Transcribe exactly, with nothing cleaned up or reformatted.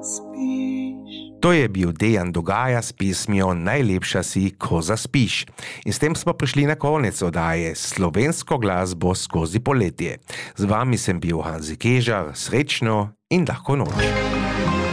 To je bil Dejan Dogaja s pesmijo Najlepša si, ko zaspiš. In s tem smo prišli na konec oddaje Slovensko glasbo skozi poletje. Z vami sem bil Hanzi Kežar, srečno in lahko noč.